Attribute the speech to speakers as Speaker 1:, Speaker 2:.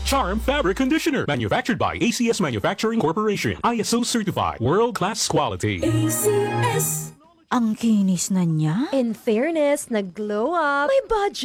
Speaker 1: Charm Fabric Conditioner. Manufactured by ACS Manufacturing Corporation. ISO certified. World-class quality.
Speaker 2: ACS.
Speaker 3: Ang kinis na niya.
Speaker 4: In fairness, nag-glow up. May budget.